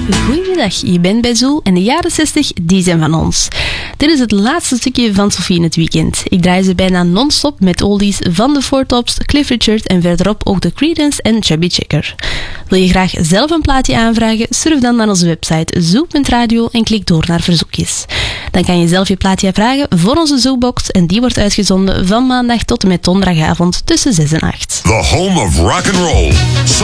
Goedemiddag, je bent bij Zoo en de jaren 60, die zijn van ons. Dit is het laatste stukje van Sophie in het weekend. Ik draai ze bijna non-stop met oldies van de Four Tops, Cliff Richard en verderop ook de Creedence en Chubby Checker. Wil je graag zelf een plaatje aanvragen? Surf dan naar onze website zoo.radio en klik door naar verzoekjes. Dan kan je zelf je plaatje vragen voor onze Zoobox en die wordt uitgezonden van maandag tot en met donderdagavond tussen 6 en 8. The home of rock and roll.